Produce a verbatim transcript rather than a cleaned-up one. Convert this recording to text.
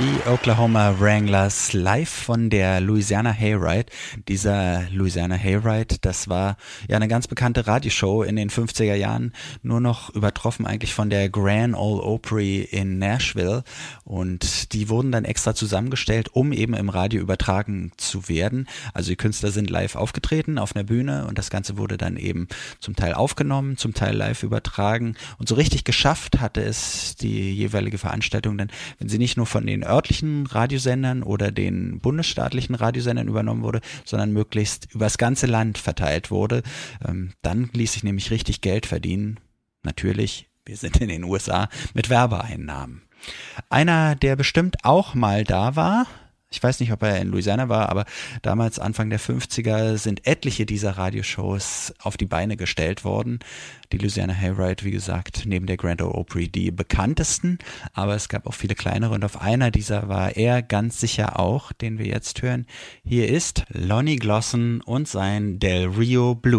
Die Oklahoma Wranglers live von der Louisiana Hayride. Dieser Louisiana Hayride, das war ja eine ganz bekannte Radioshow in den fünfziger Jahren, nur noch übertroffen eigentlich von der Grand Ole Opry in Nashville, und die wurden dann extra zusammengestellt, um eben im Radio übertragen zu werden. Also die Künstler sind live aufgetreten auf einer Bühne und das Ganze wurde dann eben zum Teil aufgenommen, zum Teil live übertragen, und so richtig geschafft hatte es die jeweilige Veranstaltung dann, wenn sie nicht nur von den örtlichen Radiosendern oder den bundesstaatlichen Radiosendern übernommen wurde, sondern möglichst übers ganze Land verteilt wurde. Ähm, dann ließ sich nämlich richtig Geld verdienen. Natürlich, wir sind in den U S A, mit Werbeeinnahmen. Einer, der bestimmt auch mal da war, ich weiß nicht, ob er in Louisiana war, aber damals Anfang der fünfziger sind etliche dieser Radioshows auf die Beine gestellt worden. Die Louisiana Hayride, wie gesagt, neben der Grand Ole Opry die bekanntesten, aber es gab auch viele kleinere, und auf einer dieser war er ganz sicher auch, den wir jetzt hören. Hier ist Lonnie Glosson und sein Del Rio Blues.